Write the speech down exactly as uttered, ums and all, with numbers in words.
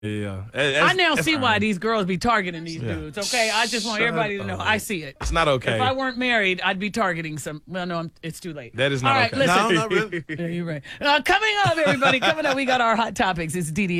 Yeah. I now see why these girls be targeting these yeah. dudes, okay? I just want Shut everybody to know. up. I see it. It's not okay. If I weren't married, I'd be targeting some. Well, no, I'm, it's too late. That is not All right, okay. listen. No, not really. Yeah, you're right. Uh, coming up, everybody, coming up, we got our hot topics. It's D D